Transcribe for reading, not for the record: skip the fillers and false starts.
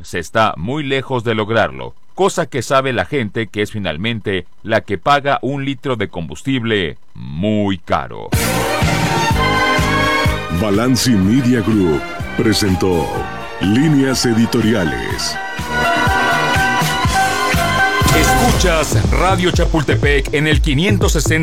se está muy lejos de lograrlo, cosa que sabe la gente que es finalmente la que paga un litro de combustible muy caro. Balanci Media Group presentó Líneas Editoriales. Escuchas Radio Chapultepec en el 560